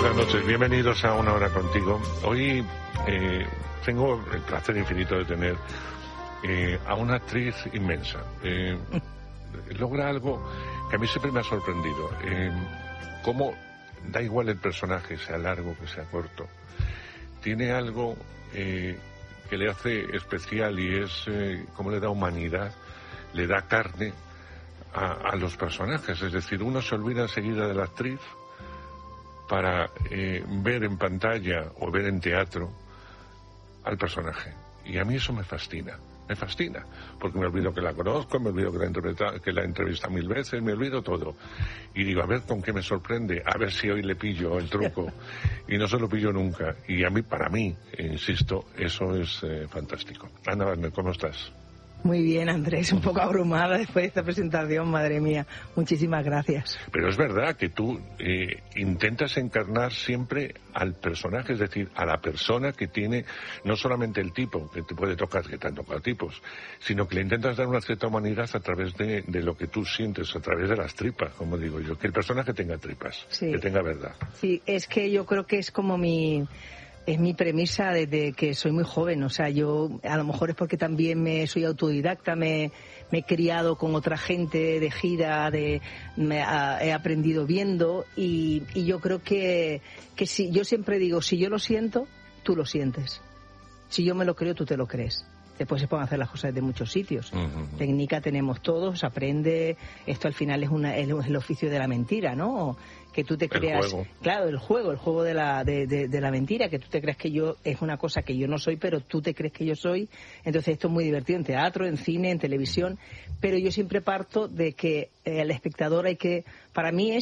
buenas noches, bienvenidos a Una Hora Contigo. Hoy tengo el placer infinito de tener a una actriz inmensa. Logra algo que a mí siempre me ha sorprendido. Cómo da igual el personaje, sea largo, que sea corto. Tiene algo que le hace especial y es cómo le da humanidad, le da carne a los personajes. Es decir, uno se olvida enseguida de la actriz para ver en pantalla o ver en teatro al personaje. Y a mí eso me fascina, porque me olvido que la conozco, me olvido que la he entrevistado 1000 veces, me olvido todo. Y digo, a ver con qué me sorprende, a ver si hoy le pillo el truco. Y no se lo pillo nunca. Y para mí, insisto, eso es fantástico. Ana Wagner, ¿cómo estás? Muy bien, Andrés, un poco abrumada después de esta presentación, madre mía. Muchísimas gracias. Pero es verdad que tú intentas encarnar siempre al personaje, es decir, a la persona que tiene no solamente el tipo, que te puede tocar, que te han tocado tipos, sino que le intentas dar una cierta humanidad a través de lo que tú sientes, a través de las tripas, como digo yo, que el personaje tenga tripas, sí, que tenga verdad. Sí, es que yo creo que es como es mi premisa desde que soy muy joven. O sea, yo a lo mejor es porque también soy autodidacta, me he criado con otra gente de gira, he aprendido viendo y yo creo que si yo siempre digo, si yo lo siento, tú lo sientes. Si yo me lo creo, tú te lo crees. Después se pueden hacer las cosas de muchos sitios. Uh-huh. Técnica tenemos todos, se aprende. Esto al final es el oficio de la mentira, ¿no? Que tú te creas... El juego. Claro, el juego de la mentira, que tú te creas que yo es una cosa que yo no soy, pero tú te crees que yo soy. Entonces esto es muy divertido en teatro, en cine, en televisión. Pero yo siempre parto de que al espectador para mí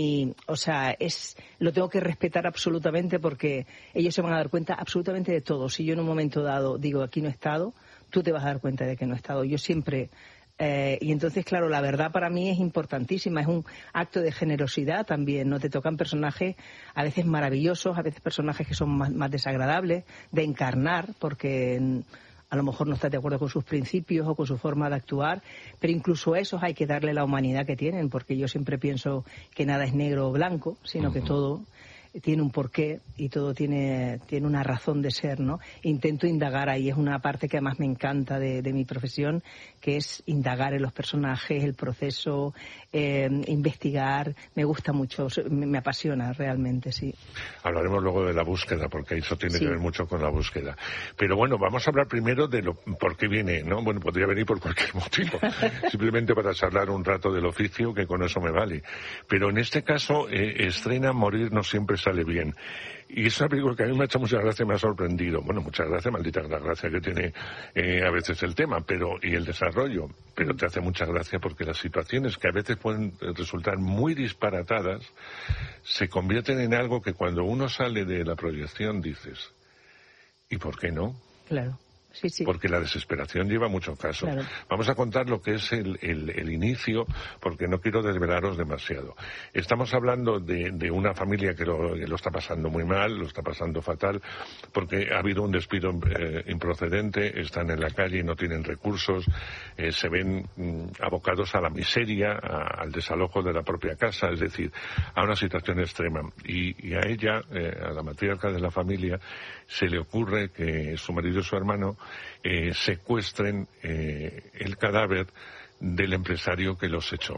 lo tengo que respetar absolutamente, porque ellos se van a dar cuenta absolutamente de todo. Si yo en un momento dado digo aquí no he estado, tú te vas a dar cuenta de que no he estado. Yo siempre... y entonces, claro, la verdad para mí es importantísima, es un acto de generosidad también, ¿no? Te tocan personajes a veces maravillosos, a veces personajes que son más desagradables de encarnar, porque a lo mejor no estás de acuerdo con sus principios o con su forma de actuar, pero incluso a esos hay que darle la humanidad que tienen, porque yo siempre pienso que nada es negro o blanco, sino que todo tiene un porqué y todo tiene una razón de ser, ¿no? Intento indagar ahí, es una parte que además me encanta de mi profesión, que es indagar en los personajes, el proceso, investigar. Me gusta mucho, me apasiona realmente, sí. Hablaremos luego de la búsqueda, porque eso tiene que ver mucho con la búsqueda. Pero bueno, vamos a hablar primero de por qué viene, ¿no? Bueno, podría venir por cualquier motivo, simplemente para charlar un rato del oficio, que con eso me vale. Pero en este caso, estrena Morir no siempre sale bien. Y es una película que a mí me ha hecho mucha gracia y me ha sorprendido. Bueno, muchas gracias, maldita la gracia que tiene a veces el tema y el desarrollo. Pero te hace mucha gracia porque las situaciones que a veces pueden resultar muy disparatadas se convierten en algo que cuando uno sale de la proyección dices, ¿y por qué no? Claro. Sí. Porque la desesperación lleva muchos casos. Claro. Vamos a contar lo que es el inicio, porque no quiero desvelaros demasiado. Estamos hablando de una familia que lo está pasando muy mal, lo está pasando fatal, porque ha habido un despido improcedente, están en la calle y no tienen recursos, se ven abocados a la miseria, al desalojo de la propia casa, es decir, a una situación extrema. Y a ella, a la matriarca de la familia, se le ocurre que su marido y su hermano secuestren el cadáver del empresario que los echó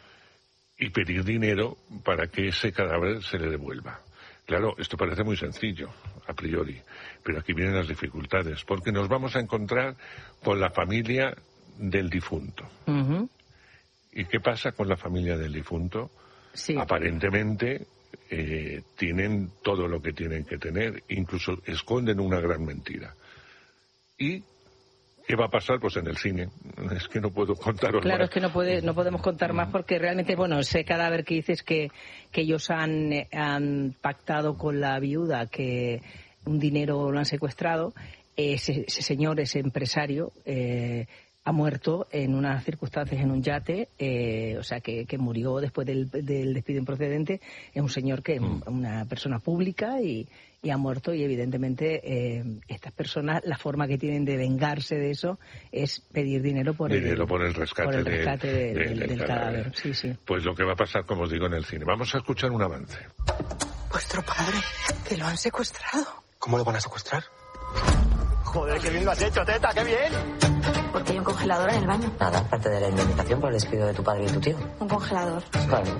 y pedir dinero para que ese cadáver se le devuelva. Claro, esto parece muy sencillo a priori, pero aquí vienen las dificultades, porque nos vamos a encontrar con la familia del difunto. Uh-huh. ¿Y qué pasa con la familia del difunto? Sí. Aparentemente tienen todo lo que tienen que tener, incluso esconden una gran mentira. ¿Y qué va a pasar? Pues en el cine. Es que no puedo contaros Claro, más. Es que no podemos contar más porque realmente, bueno, ese cadáver que dices que ellos han pactado con la viuda, que un dinero lo han secuestrado, ese señor, ese empresario, ha muerto en unas circunstancias en un yate, o sea que murió después del despido improcedente. Es un señor que es una persona pública y ha muerto, y evidentemente estas personas, la forma que tienen de vengarse de eso es pedir dinero por el rescate del cadáver. Sí. Pues lo que va a pasar, como os digo, en el cine. Vamos a escuchar un avance. Pues Vuestro padre, que lo han secuestrado. ¿Cómo lo van a secuestrar? Joder, qué bien lo has hecho, Teta, qué bien. Porque hay un congelador en el baño. Nada, parte de la indemnización por el despido de tu padre y tu tío. Un congelador. Vale.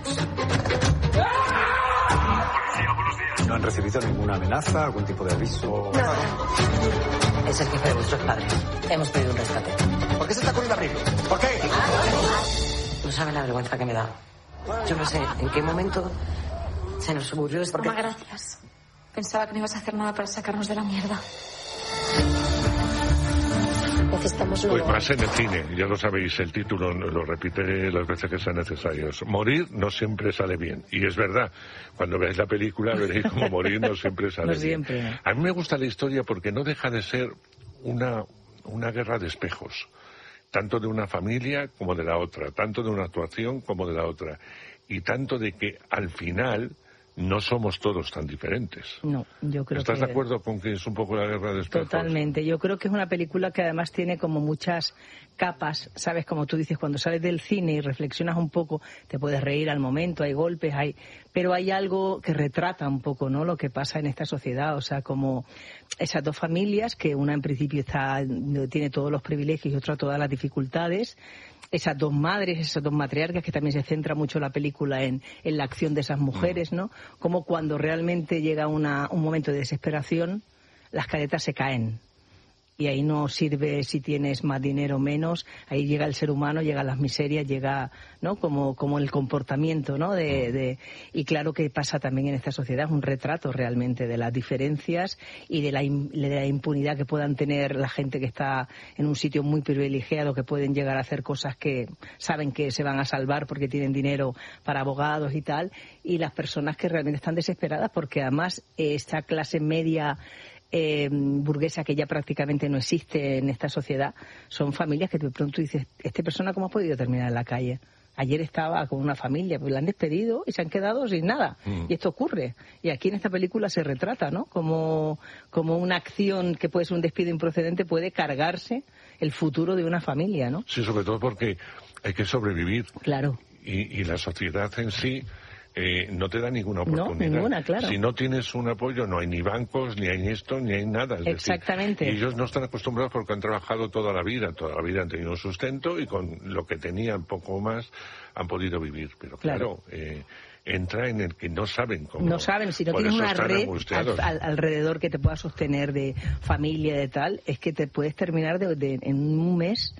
¿No han recibido ninguna amenaza, algún tipo de aviso? No. Es el jefe de vuestros padres. Hemos pedido un rescate. ¿Por qué se está ocurriendo abrirlo? ¿Por qué? No saben la vergüenza que me da. Yo no sé en qué momento se nos ocurrió esto. Mamá, gracias. Pensaba que no ibas a hacer nada para sacarnos de la mierda. Necesitamos Pues más en el cine, ya lo sabéis, el título lo repite las veces que sean necesarios. Morir no siempre sale bien. Y es verdad, cuando veáis la película veréis como morir no siempre sale bien. A mí me gusta la historia porque no deja de ser una guerra de espejos. Tanto de una familia como de la otra, tanto de una actuación como de la otra. Y tanto de que al final no somos todos tan diferentes. No, yo creo ¿Estás que... de acuerdo con que es un poco la guerra de espejos? Totalmente. Yo creo que es una película que además tiene como muchas capas, ¿sabes? Como tú dices, cuando sales del cine y reflexionas un poco, te puedes reír al momento, hay golpes, pero hay algo que retrata un poco, ¿no?, lo que pasa en esta sociedad. O sea, como esas dos familias, que una en principio tiene todos los privilegios y otra todas las dificultades. Esas dos madres, esas dos matriarcas, que también se centra mucho la película en la acción de esas mujeres, ¿no? Como cuando realmente llega un momento de desesperación, las caretas se caen. Y ahí no sirve si tienes más dinero o menos, ahí llega el ser humano, llegan las miserias, llega, ¿no?, como el comportamiento, ¿no? Y claro que pasa también en esta sociedad, es un retrato realmente de las diferencias y de la impunidad que puedan tener la gente que está en un sitio muy privilegiado, que pueden llegar a hacer cosas que saben que se van a salvar porque tienen dinero para abogados y tal, y las personas que realmente están desesperadas porque además esta clase media burguesa que ya prácticamente no existe en esta sociedad, son familias que de pronto dices, ¿esta persona cómo ha podido terminar en la calle? Ayer estaba con una familia, pues la han despedido y se han quedado sin nada. Y esto ocurre. Y aquí en esta película se retrata, ¿no?, como una acción que puede ser un despido improcedente puede cargarse el futuro de una familia, ¿no? Sí, sobre todo porque hay que sobrevivir. Claro. Y la sociedad en sí no te da ninguna oportunidad. No, ninguna, claro. Si no tienes un apoyo, no hay ni bancos, ni hay esto, ni hay nada. Es exactamente. Decir, y ellos no están acostumbrados porque han trabajado toda la vida han tenido un sustento y con lo que tenían, poco más, han podido vivir. Pero claro, entra en el que no saben cómo. No saben, si no tienes una red alrededor que te pueda sostener de familia, de tal, es que te puedes terminar en un mes,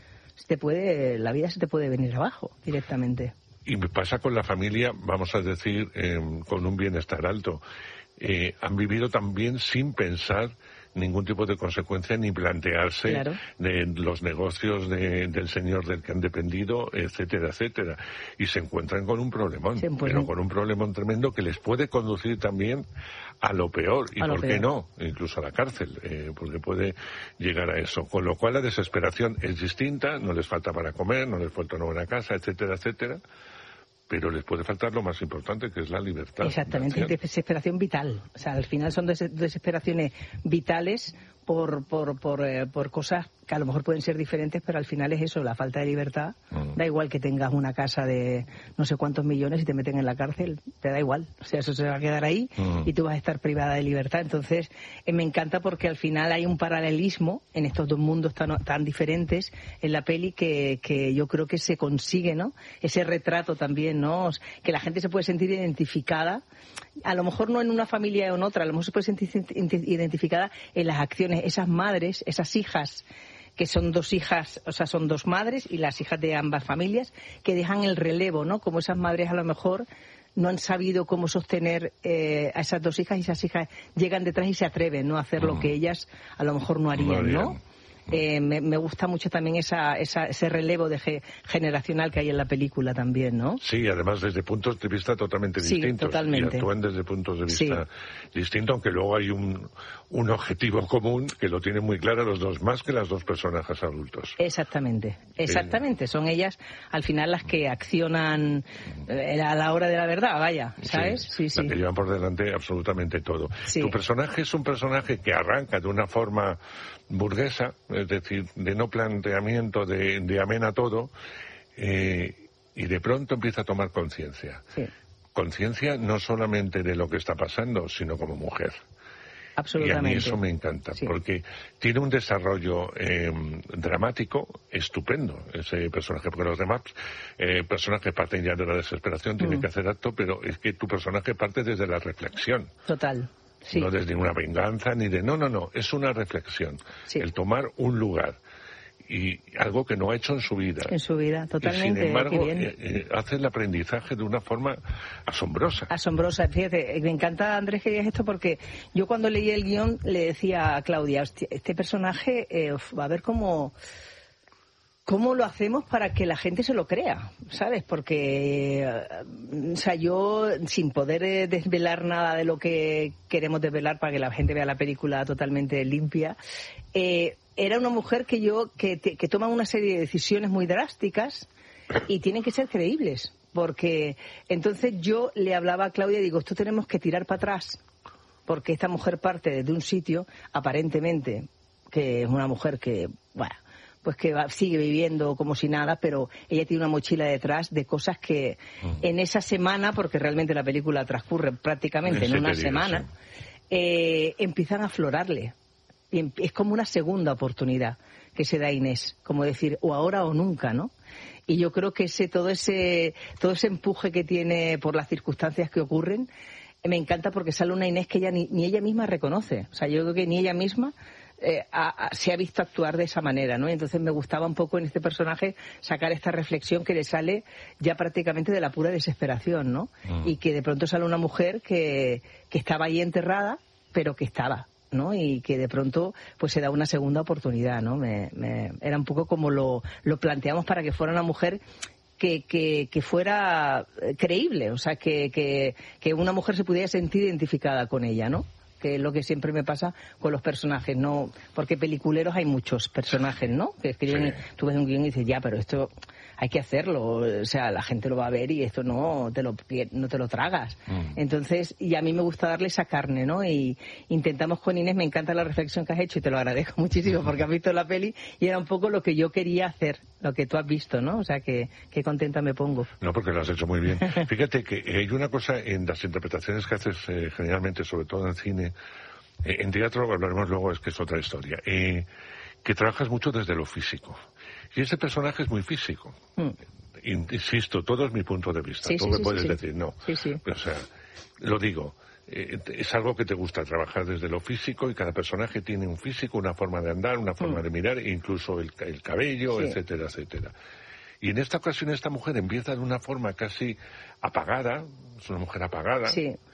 la vida se te puede venir abajo directamente. Y me pasa con la familia, vamos a decir, con un bienestar alto. Han vivido también sin pensar ningún tipo de consecuencia ni plantearse de los negocios del señor del que han dependido, etcétera, etcétera. Y se encuentran con un problemón, pero con un problemón tremendo que les puede conducir también a lo peor. ¿Y por qué no? Incluso a la cárcel, porque puede llegar a eso. Con lo cual la desesperación es distinta, no les falta para comer, no les falta una buena casa, etcétera, etcétera. Pero les puede faltar lo más importante, que es la libertad. Exactamente, desesperación vital. O sea, al final son desesperaciones vitales por cosas que a lo mejor pueden ser diferentes, pero al final es eso, la falta de libertad. Da igual que tengas una casa de no sé cuántos millones y te meten en la cárcel, te da igual. O sea, eso se va a quedar ahí y tú vas a estar privada de libertad. Entonces, me encanta porque al final hay un paralelismo en estos dos mundos tan diferentes en la peli que yo creo que se consigue, ¿no? Ese retrato también, ¿no? Que la gente se puede sentir identificada, a lo mejor no en una familia o en otra, a lo mejor se puede sentir identificada en las acciones, esas madres, esas hijas, que son dos hijas, o sea, son dos madres y las hijas de ambas familias, que dejan el relevo, ¿no? Como esas madres a lo mejor no han sabido cómo sostener a esas dos hijas y esas hijas llegan detrás y se atreven, ¿no?, a hacer lo que ellas a lo mejor no harían, ¿no? Me gusta mucho también ese relevo generacional que hay en la película también, ¿no? Sí, además desde puntos de vista totalmente distintos. Totalmente. Y actúan desde puntos de vista distintos, aunque luego hay un objetivo común que lo tienen muy claro los dos, más que las dos personajes adultos. Exactamente. Son ellas al final las que accionan a la hora de la verdad, vaya, ¿sabes? Sí. Las que llevan por delante absolutamente todo. Tu personaje es un personaje que arranca de una forma burguesa, es decir, de no planteamiento, de amén a todo, y de pronto empieza a tomar conciencia. Sí. conciencia no solamente de lo que está pasando, sino como mujer. Absolutamente. Y a mí eso me encanta, sí, porque tiene un desarrollo dramático estupendo, ese personaje, porque los demás personajes parten ya de la desesperación, tienen que hacer acto, pero es que tu personaje parte desde la reflexión. Total. Sí. No desde una venganza, ni de... No, es una reflexión. Sí. El tomar un lugar. Y algo que no ha hecho en su vida. En su vida, totalmente. Y sin embargo, hace el aprendizaje de una forma asombrosa. Asombrosa. Fíjate, me encanta, Andrés, que digas esto, porque yo cuando leí el guión le decía a Claudia, este personaje va a ver cómo lo hacemos para que la gente se lo crea, ¿sabes? Porque, o sea, yo, sin poder desvelar nada de lo que queremos desvelar para que la gente vea la película totalmente limpia, era una mujer que toma una serie de decisiones muy drásticas y tienen que ser creíbles. Porque entonces yo le hablaba a Claudia y digo, esto tenemos que tirar para atrás, porque esta mujer parte desde un sitio, aparentemente, que es una mujer que, bueno, pues que sigue viviendo como si nada, pero ella tiene una mochila detrás de cosas que en esa semana, porque realmente la película transcurre prácticamente en una semana, empiezan a aflorarle. Y es como una segunda oportunidad que se da a Inés, como decir, o ahora o nunca, ¿no? Y yo creo que todo ese empuje que tiene por las circunstancias que ocurren, me encanta porque sale una Inés que ella ni ella misma reconoce. O sea, yo creo que ni ella misma se ha visto actuar de esa manera, ¿no? Y entonces me gustaba un poco en este personaje sacar esta reflexión que le sale ya prácticamente de la pura desesperación, ¿no? Y que de pronto sale una mujer que estaba ahí enterrada, pero que estaba, ¿no? Y que de pronto pues se da una segunda oportunidad, ¿no? Era un poco como lo planteamos para que fuera una mujer que fuera creíble, o sea, que una mujer se pudiera sentir identificada con ella, ¿no? Que es lo que siempre me pasa con los personajes, ¿no? Porque peliculeros hay muchos personajes, ¿no? Que escriben, tú ves un guión y dices, ya, pero esto hay que hacerlo, o sea, la gente lo va a ver y esto no te lo tragas. Entonces, y a mí me gusta darle esa carne, ¿no? Y intentamos con Inés, me encanta la reflexión que has hecho y te lo agradezco muchísimo porque has visto la peli y era un poco lo que yo quería hacer, lo que tú has visto, ¿no? O sea, que contenta me pongo. No, porque lo has hecho muy bien. Fíjate que hay una cosa en las interpretaciones que haces generalmente, sobre todo en cine, en teatro hablaremos luego, es que es otra historia, que trabajas mucho desde lo físico. Y ese personaje es muy físico. Insisto, todo es mi punto de vista. Tú me puedes decir, no. O sea, lo digo, es algo que te gusta trabajar desde lo físico y cada personaje tiene un físico, una forma de andar, una forma de mirar, incluso el cabello, etcétera, etcétera. Y en esta ocasión esta mujer empieza de una forma casi apagada, es una mujer apagada,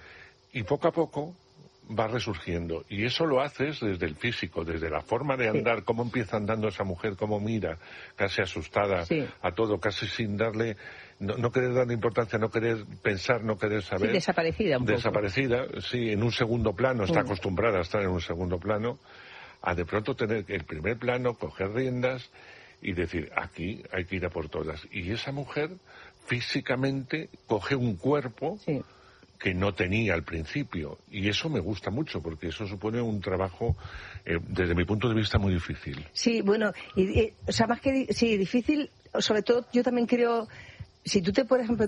y poco a poco va resurgiendo. Y eso lo haces desde el físico, desde la forma de andar, cómo empieza andando esa mujer, cómo mira, casi asustada a todo, casi sin darle, no querer darle importancia, no querer pensar, no querer saber. Desaparecida un poco. Desaparecida, en un segundo plano, está acostumbrada a estar en un segundo plano, a de pronto tener el primer plano, coger riendas y decir, aquí hay que ir a por todas. Y esa mujer físicamente coge un cuerpo que no tenía al principio, y eso me gusta mucho porque eso supone un trabajo desde mi punto de vista muy difícil. Sí, bueno, o sea, más que difícil, sobre todo yo también creo, si tú por ejemplo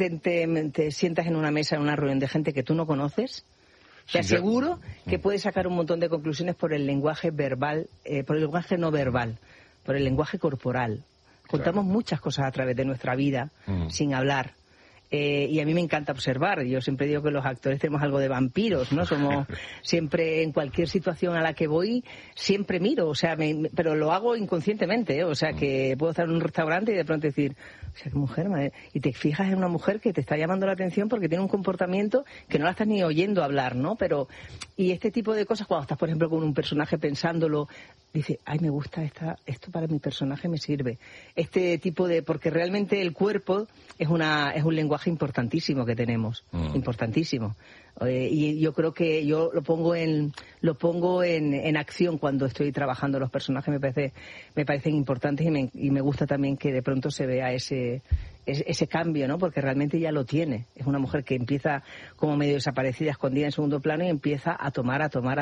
te sientas en una mesa, en una reunión de gente que tú no conoces, te aseguro que puedes sacar un montón de conclusiones por el lenguaje verbal, por el lenguaje no verbal, por el lenguaje corporal. Contamos muchas cosas a través de nuestra vida sin hablar. Y a mí me encanta observar. Yo siempre digo que los actores tenemos algo de vampiros, ¿no? Somos siempre, en cualquier situación a la que voy, siempre miro, o sea, pero lo hago inconscientemente, ¿eh? O sea, que puedo estar en un restaurante y de pronto decir, o sea, qué mujer, madre. Y te fijas en una mujer que te está llamando la atención porque tiene un comportamiento que no la estás ni oyendo hablar, ¿no? Pero, y este tipo de cosas, cuando estás, por ejemplo, con un personaje pensándolo, dice, ay, me gusta esto para mi personaje me sirve. Este tipo de, porque realmente el cuerpo es un lenguaje importantísimo que tenemos, importantísimo. Y yo creo que yo lo pongo en acción cuando estoy trabajando los personajes, me parecen importantes y me gusta también que de pronto se vea ese cambio, ¿no? Porque realmente ya lo tiene. Es una mujer que empieza como medio desaparecida, escondida en segundo plano y empieza a tomar acción.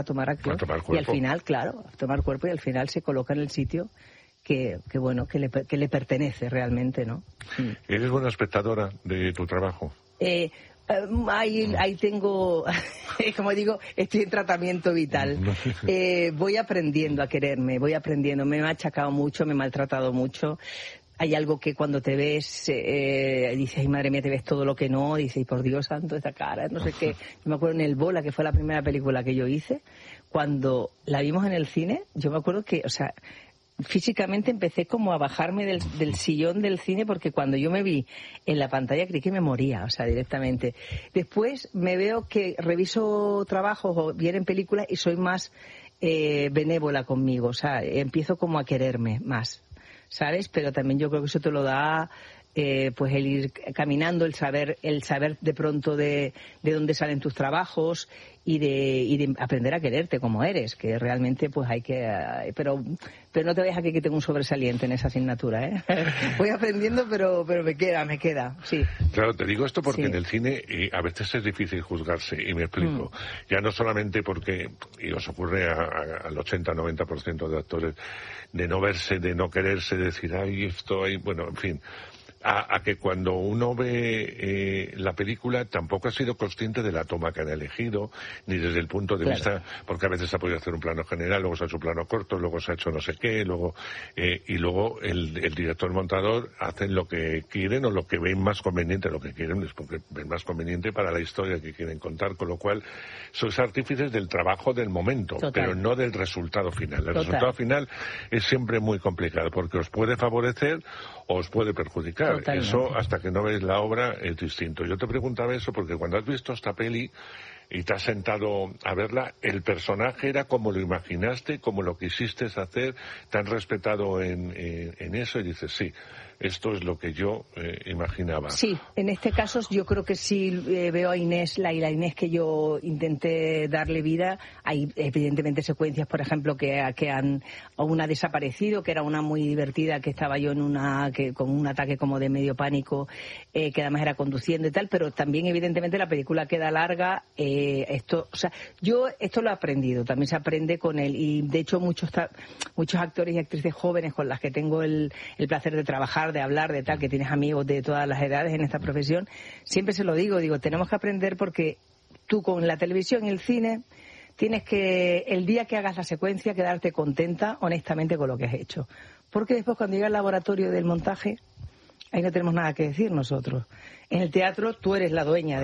Y al final, claro, a tomar cuerpo y al final se coloca en el sitio que le pertenece realmente, ¿no? ¿Eres buena espectadora de tu trabajo? Ahí tengo, como digo, estoy en tratamiento vital. Voy aprendiendo a quererme, me he machacado mucho, me he maltratado mucho. Hay algo que cuando te ves, dices, ay madre mía, te ves todo lo que no, dices, por Dios santo, esta cara, no sé qué. Yo me acuerdo en El Bola, que fue la primera película que yo hice, cuando la vimos en el cine, yo me acuerdo que, o sea, físicamente empecé como a bajarme del sillón del cine, porque cuando yo me vi en la pantalla creí que me moría, o sea, directamente. Después me veo que reviso trabajos o vienen películas y soy más benévola conmigo, o sea, empiezo como a quererme más, ¿sabes? Pero también yo creo que eso te lo da pues el ir caminando, el saber de pronto de dónde salen tus trabajos y de aprender a quererte como eres, que realmente pues hay que pero no te vayas a que tengo un sobresaliente en esa asignatura, ¿eh? Voy aprendiendo, pero me queda, sí. Claro, te digo esto porque sí. En el cine a veces es difícil juzgarse, y me explico. Ya no solamente porque, y os ocurre al 80-90% de actores, de no verse, de no quererse, de decir, ay, esto, ay, bueno, en fin. A que cuando uno ve la película tampoco ha sido consciente de la toma que han elegido, ni desde el punto de vista, porque a veces se ha podido hacer un plano general, luego se ha hecho un plano corto, luego se ha hecho no sé qué, y luego el director montador hacen lo que quieren o lo que ven más conveniente, lo que quieren es porque ven más conveniente para la historia que quieren contar, con lo cual sois artífices del trabajo del momento, pero no del resultado final. El resultado final es siempre muy complicado, porque os puede favorecer o os puede perjudicar. Totalmente. Eso, hasta que no ves la obra, es distinto. Yo te preguntaba eso porque cuando has visto esta peli y te has sentado a verla, ¿el personaje era como lo imaginaste, como lo quisiste hacer? ¿Te han respetado en eso? Y dices, sí, esto es lo que yo imaginaba. Sí, en este caso yo creo que sí veo a Inés, la Inés que yo intenté darle vida. Hay evidentemente secuencias, por ejemplo, que han una desaparecido, que era una muy divertida, que estaba yo con un ataque como de medio pánico, que además era conduciendo y tal, pero también evidentemente la película queda larga. Yo esto lo he aprendido, también se aprende con él, y de hecho muchos actores y actrices jóvenes con las que tengo el placer de trabajar, de hablar, de tal, que tienes amigos de todas las edades en esta profesión, siempre se lo digo, tenemos que aprender, porque tú con la televisión y el cine tienes que, el día que hagas la secuencia, quedarte contenta honestamente con lo que has hecho, porque después cuando llega al laboratorio del montaje, ahí no tenemos nada que decir nosotros. En el teatro tú eres la dueña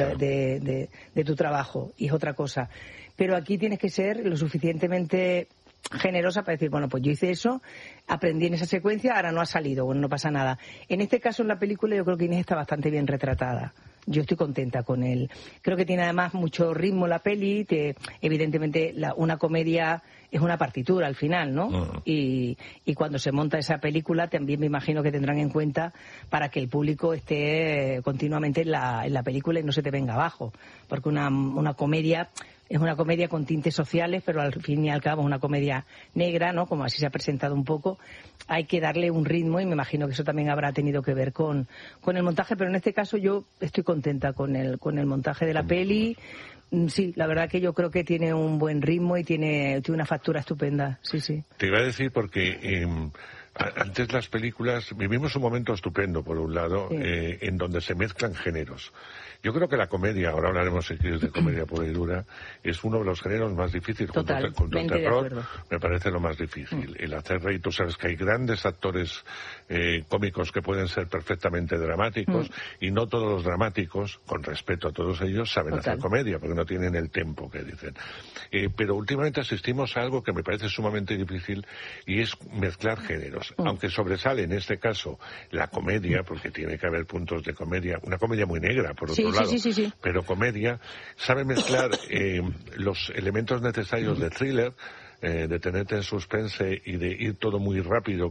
de tu trabajo, y es otra cosa, pero aquí tienes que ser lo suficientemente generosa para decir, bueno, pues yo hice eso, aprendí en esa secuencia, ahora no ha salido, bueno, no pasa nada. En este caso, en la película, yo creo que Inés está bastante bien retratada. Yo estoy contenta con él. Creo que tiene además mucho ritmo la peli, evidentemente una comedia es una partitura al final, ¿no? Y cuando se monta esa película también me imagino que tendrán en cuenta para que el público esté continuamente en la película y no se te venga abajo, porque una comedia es una comedia con tintes sociales, pero al fin y al cabo es una comedia negra, ¿no? Como así se ha presentado un poco. Hay que darle un ritmo, y me imagino que eso también habrá tenido que ver con el montaje, pero en este caso yo estoy contenta con el montaje de la peli. Sí, la verdad que yo creo que tiene un buen ritmo y tiene una factura estupenda, sí. Te iba a decir porque antes las películas, vivimos un momento estupendo, por un lado, en donde se mezclan géneros. Yo creo que la comedia, ahora hablaremos si quieres de comedia pura y dura, es uno de los géneros más difíciles. Junto al terror, me parece lo más difícil. El hacer reír, tú sabes que hay grandes actores cómicos que pueden ser perfectamente dramáticos, y no todos los dramáticos, con respeto a todos ellos, saben hacer comedia, porque no tienen el tempo que dicen. Pero últimamente asistimos a algo que me parece sumamente difícil, y es mezclar géneros. Aunque sobresale en este caso la comedia, porque tiene que haber puntos de comedia, una comedia muy negra, por otro lado, pero comedia, sabe mezclar los elementos necesarios de thriller, de tenerte en suspense y de ir todo muy rápido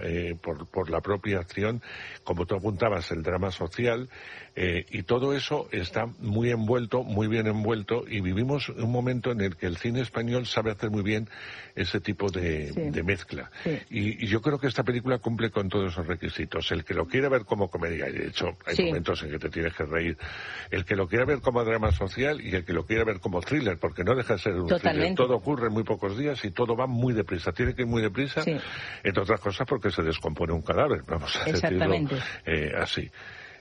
por la propia acción, como tú apuntabas, el drama social, y todo eso está muy envuelto, muy bien envuelto, y vivimos un momento en el que el cine español sabe hacer muy bien ese tipo de mezcla. Y yo creo que esta película cumple con todos esos requisitos. El que lo quiera ver como comedia, y de hecho hay momentos en que te tienes que reír, el que lo quiera ver como drama social y el que lo quiera ver como thriller, porque no deja de ser un thriller. Todo ocurre en muy pocos días y todo va muy deprisa. Tiene que ir muy deprisa, entre otras cosas porque se descompone un cadáver, vamos a decirlo así.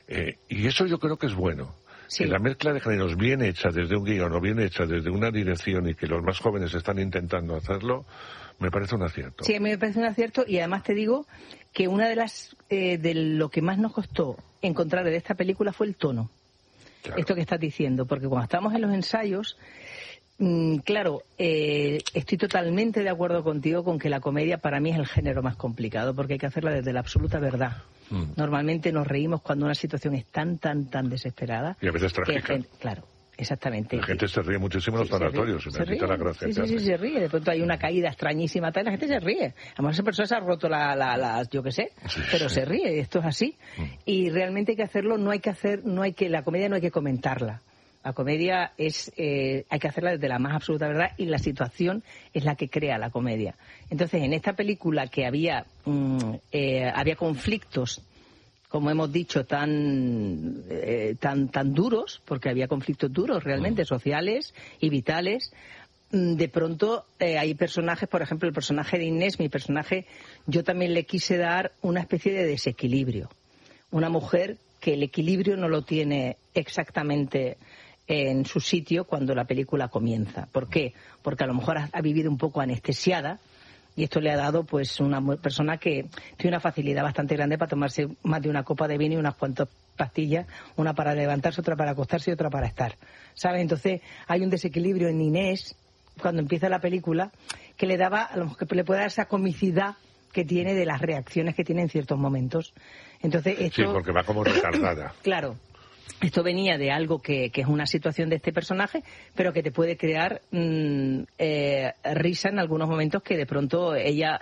Y eso yo creo que es bueno. Sí. Que la mezcla de géneros bien hecha desde un guión o bien hecha desde una dirección y que los más jóvenes están intentando hacerlo, me parece un acierto. Sí, a mí me parece un acierto y además te digo que una de las de lo que más nos costó encontrar de esta película fue el tono. Claro. Esto que estás diciendo, porque cuando estábamos en los ensayos, claro, estoy totalmente de acuerdo contigo con que la comedia para mí es el género más complicado, porque hay que hacerla desde la absoluta verdad. Normalmente nos reímos cuando una situación es tan desesperada. Y a veces trágica. Claro. Exactamente. La gente se ríe muchísimo en los sanatorios. Se ríe. La gracia sí, se ríe. De pronto hay una caída extrañísima tal, la gente se ríe. A lo mejor esa persona se ha roto yo qué sé, pero se ríe. Esto es así. Y realmente hay que hacerlo. La comedia no hay que comentarla. La comedia hay que hacerla desde la más absoluta verdad y la situación es la que crea la comedia. Entonces, en esta película que había conflictos, como hemos dicho, tan duros, porque había conflictos duros realmente, sociales y vitales, de pronto hay personajes, por ejemplo, el personaje de Inés, mi personaje, yo también le quise dar una especie de desequilibrio. Una mujer que el equilibrio no lo tiene exactamente en su sitio cuando la película comienza. ¿Por qué? Porque a lo mejor ha vivido un poco anestesiada, y esto le ha dado pues una persona que tiene una facilidad bastante grande para tomarse más de una copa de vino y unas cuantas pastillas, una para levantarse, otra para acostarse y otra para estar, ¿sabes? Entonces hay un desequilibrio en Inés cuando empieza la película que le daba, a lo mejor que le puede dar esa comicidad que tiene de las reacciones que tiene en ciertos momentos. Entonces esto... Sí, porque va como retardada. Claro. Esto venía de algo que es una situación de este personaje, pero que te puede crear risa en algunos momentos que de pronto ella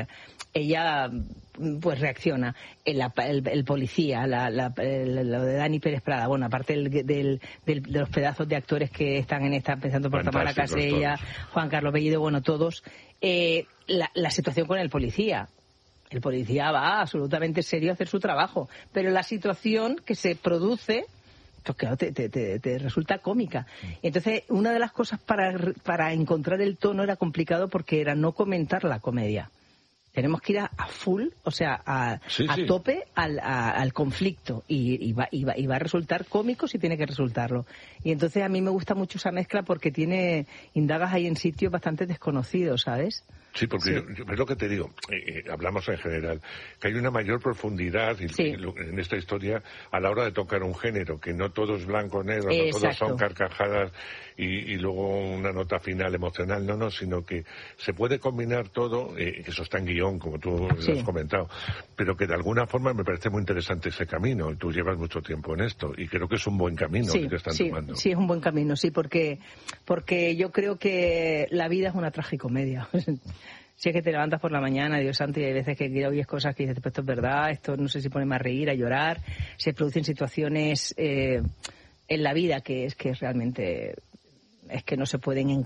pues reacciona. El policía, lo de Dani Pérez Prada, bueno, aparte de los pedazos de actores que están en esta, empezando por Tamara Casella, Juan Carlos Bellido, bueno, todos, la situación con el policía. El policía va absolutamente serio a hacer su trabajo, pero la situación que se produce, pues claro, te resulta cómica. Entonces, una de las cosas para encontrar el tono era complicado porque era no comentar la comedia. Tenemos que ir a full, o sea, a tope al conflicto y va a resultar cómico si tiene que resultarlo. Y entonces a mí me gusta mucho esa mezcla porque indagas ahí en sitios bastante desconocidos, ¿sabes? Sí, porque yo, es lo que te digo, hablamos en general, que hay una mayor profundidad en esta historia a la hora de tocar un género, que no todo es blanco o negro, no todos son carcajadas y luego una nota final emocional, no, sino que se puede combinar todo, que eso está en guión, como tú lo has comentado, pero que de alguna forma me parece muy interesante ese camino. Tú llevas mucho tiempo en esto y creo que es un buen camino el que están tomando. Sí, es un buen camino, porque yo creo que la vida es una tragicomedia. Si es que te levantas por la mañana, Dios santo, y hay veces que oyes cosas que dices, pues esto es verdad, esto no sé si pone a reír, a llorar, se producen situaciones en la vida que realmente es que no se pueden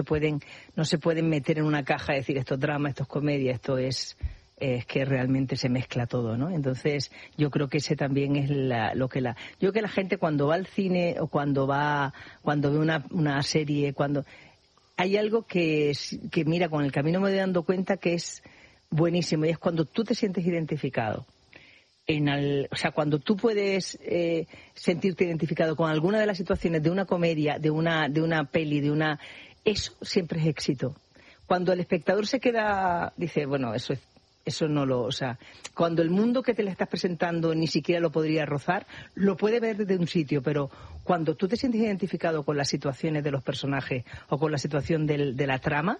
meter en una caja y decir esto es drama, esto es comedia, esto es que realmente se mezcla todo, ¿no? Entonces yo creo que ese también es yo creo que la gente cuando va al cine o cuando ve una serie, hay algo que mira, con el camino me voy dando cuenta que es buenísimo, y es cuando tú te sientes identificado. O sea, cuando tú puedes sentirte identificado con alguna de las situaciones de una comedia, de una peli, eso siempre es éxito. Cuando el espectador se queda, dice, bueno, eso no o sea, cuando el mundo que te le estás presentando ni siquiera lo podría rozar, lo puede ver desde un sitio, pero cuando tú te sientes identificado con las situaciones de los personajes o con la situación de la trama,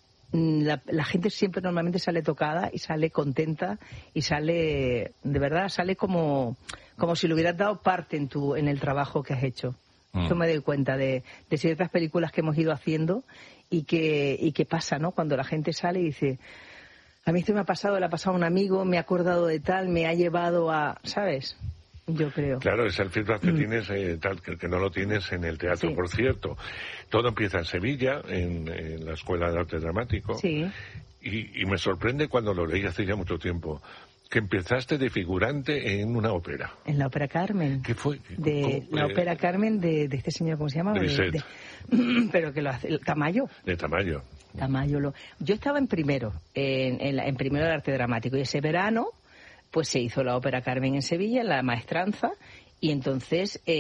la gente siempre normalmente sale tocada y sale contenta y sale, de verdad, sale como si le hubieras dado parte en el trabajo que has hecho. Yo me doy cuenta de ciertas películas que hemos ido haciendo y que pasa, ¿no? Cuando la gente sale y dice, a mí esto me ha pasado, le ha pasado a un amigo, me ha acordado de tal, me ha llevado a, ¿sabes? Yo creo. Claro, es el feedback que tienes, tal que no lo tienes en el teatro, por cierto. Todo empieza en Sevilla, en la Escuela de Arte Dramático. Sí. Y me sorprende cuando lo leí hace ya mucho tiempo, que empezaste de figurante en una ópera. En la ópera Carmen. ¿Qué fue? La ópera Carmen de este señor, ¿cómo se llama? Pero que lo hace, Tamayo. De Tamayo. Yo estaba en primero, en primero de arte dramático, y ese verano pues se hizo la ópera Carmen en Sevilla, en la maestranza, Y entonces